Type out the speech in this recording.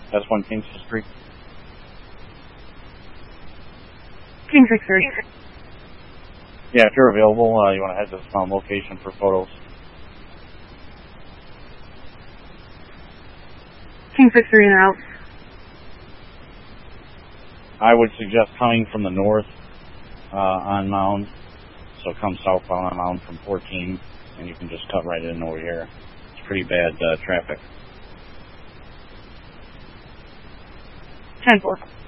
S1 Kingston Street. King 630. Yeah, if you're available, you want to head to the found location for photos. King 630 in and out. I would suggest coming from the north on Mound. So come southbound on Mound from 14, and you can just cut right in over here. It's pretty bad traffic. 10-4.